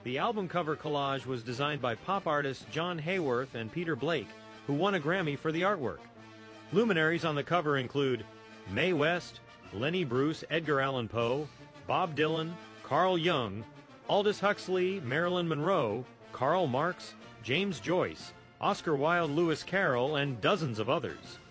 The album cover collage was designed by pop artists John Hayworth and Peter Blake, who won a Grammy for the artwork. Luminaries on the cover include Mae West, Lenny Bruce, Edgar Allan Poe, Bob Dylan, Carl Jung, Aldous Huxley, Marilyn Monroe, Karl Marx, James Joyce, Oscar Wilde, Lewis Carroll, and dozens of others.